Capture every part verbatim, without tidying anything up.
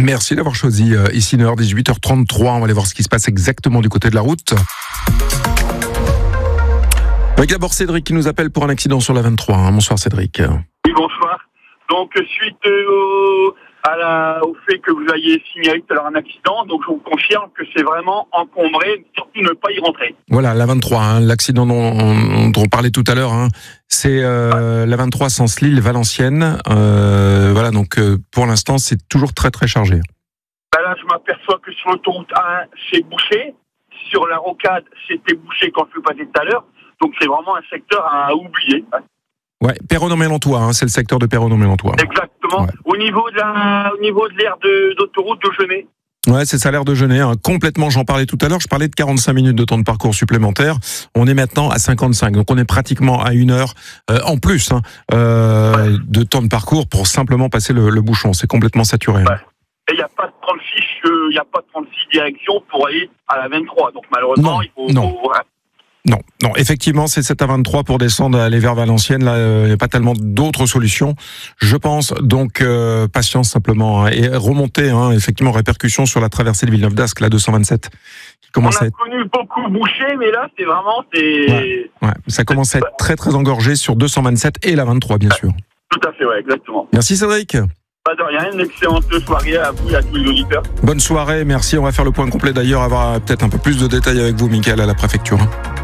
Merci d'avoir choisi euh, ici Nord, dix-huit heures trente-trois. On va aller voir ce qui se passe exactement du côté de la route. Avec d'abord Cédric qui nous appelle pour un accident sur la vingt-trois. Hein. Bonsoir Cédric. Oui, bonsoir. Donc suite au, à la, au fait que vous ayez signalé tout à l'heure un accident, donc je vous confirme que c'est vraiment encombré, surtout ne pas y rentrer. Voilà, la vingt-trois, hein, l'accident dont on, dont on parlait tout à l'heure, hein, c'est euh, ouais. la vingt-trois sens Lille, Valenciennes. Euh, voilà, donc euh, pour l'instant c'est toujours très très chargé. Ben là je m'aperçois que sur l'autoroute A un c'est bouché, sur la rocade c'était bouché quand je suis passé tout à l'heure, donc c'est vraiment un secteur à oublier. Ouais, Perronneau-Mélantois, hein, c'est le secteur de Perronneau-Mélantois. Exactement. Ouais. Au niveau de la, au niveau de l'aire de, d'autoroute de Genève. Ouais, c'est ça, l'aire de Genève, hein, complètement. J'en parlais tout à l'heure. Je parlais de quarante-cinq minutes de temps de parcours supplémentaire. On est maintenant à cinquante-cinq, donc on est pratiquement à une heure euh, en plus hein, euh, ouais. de temps de parcours pour simplement passer le, le bouchon. C'est complètement saturé. Ouais. Hein. Et il n'y a pas de trente-six, il euh, n'y a pas de trente-six directions pour aller à la vingt-trois. Donc malheureusement, non, il faut. Non. faut Non, non, effectivement, c'est sept à vingt-trois pour descendre, aller vers Valenciennes. Là, il euh, n'y a pas tellement d'autres solutions, je pense. Donc, euh, patience simplement. Hein, et remonter, hein, effectivement, répercussion sur la traversée de Villeneuve d'Ascq, la deux cent vingt-sept. Qui commence On a à être... connu beaucoup bouché, mais là, c'est vraiment... C'est... Ouais, ouais, ça commence à être très, très engorgé sur deux cent vingt-sept et la vingt-trois, bien ouais, sûr. Tout à fait, ouais, exactement. Merci Cédric. Pas de rien, une excellente soirée à vous et à tous les auditeurs. Bonne soirée, merci. On va faire le point complet d'ailleurs, avoir peut-être un peu plus de détails avec vous, Mickaël, à la préfecture.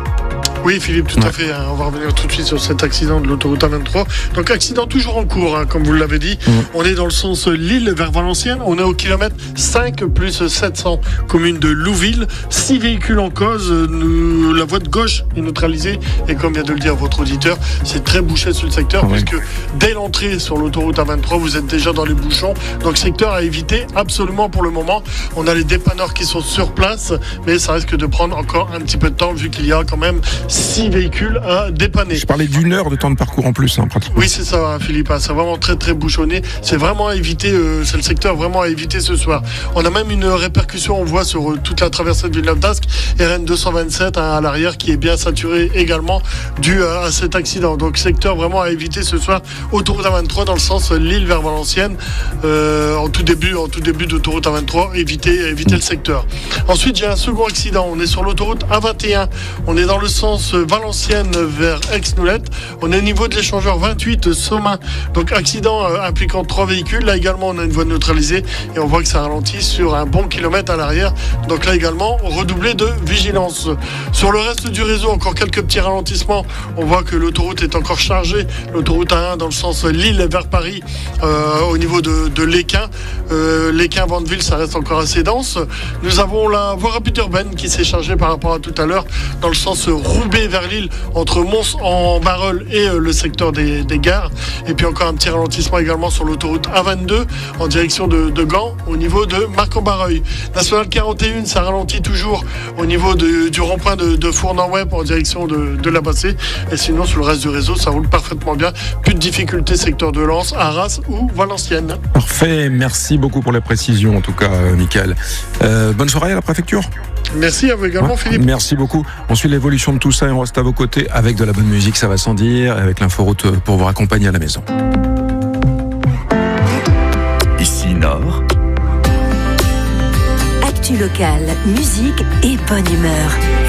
Oui, Philippe, tout ouais. à fait. Hein. On va revenir tout de suite sur cet accident de l'autoroute A vingt-trois. Donc, accident toujours en cours, hein, comme vous l'avez dit. Mmh. On est dans le sens Lille vers Valenciennes. On est au kilomètre cinq plus sept cents, commune de Louville. Six véhicules en cause. Nous, la voie de gauche est neutralisée. Et comme vient de le dire votre auditeur, c'est très bouché sur le secteur, mmh. puisque dès l'entrée sur l'autoroute A vingt-trois, vous êtes déjà dans les bouchons. Donc, secteur à éviter absolument pour le moment. On a les dépanneurs qui sont sur place, mais ça risque de prendre encore un petit peu de temps, vu qu'il y a quand même six véhicules à dépanner. Je parlais d'une heure de temps de parcours en plus, hein, pratiquement. Oui, c'est ça, hein, Philippe. C'est vraiment très, très bouchonné. C'est vraiment à éviter, euh, c'est le secteur vraiment à éviter ce soir. On a même une répercussion, on voit sur euh, toute la traversée de Villeneuve d'Ascq, R N deux cent vingt-sept hein, à l'arrière, qui est bien saturé également dû à, à cet accident. Donc, secteur vraiment à éviter ce soir. Autoroute A vingt-trois dans le sens Lille vers Valenciennes. Euh, en tout début, en tout début d'autoroute A vingt-trois, éviter, éviter le secteur. Ensuite, il y a un second accident. On est sur l'autoroute A vingt et un. On est dans le sens Valenciennes vers Aix-Noulette. On est au niveau de l'échangeur vingt-huit Somain. Donc accident euh, impliquant trois véhicules. Là également on a une voie neutralisée et on voit que ça ralentit sur un bon kilomètre à l'arrière. Donc là également redoublé de vigilance. Sur le reste du réseau encore quelques petits ralentissements. On voit que l'autoroute est encore chargée. L'autoroute A un dans le sens Lille vers Paris euh, au niveau de, de l'Équin. Euh, L'Équin-Vandeville ça reste encore assez dense. Nous avons la voie rapide urbaine qui s'est chargée par rapport à tout à l'heure dans le sens Roubaix vers Lille entre Mons en Barreul et euh, le secteur des, des gares. Et puis encore un petit ralentissement également sur l'autoroute A vingt-deux en direction de, de Gand au niveau de Marc-en-Barreuil. National quarante et un, ça ralentit toujours au niveau de, du rond-point de, de Fournan-Web en direction de, de la Bassée. Et sinon sur le reste du réseau ça roule parfaitement bien. Plus de difficultés secteur de Lens, Arras ou Valenciennes. Parfait, merci beaucoup pour les précisions en tout cas euh, Mickaël. Euh, bonne soirée à la préfecture. Merci à vous également, ouais, Philippe. Merci beaucoup. On suit l'évolution de tout ça et on reste à vos côtés avec de la bonne musique, ça va sans dire, avec l'inforoute pour vous accompagner à la maison. Ici Nord. Actu locale, musique et bonne humeur.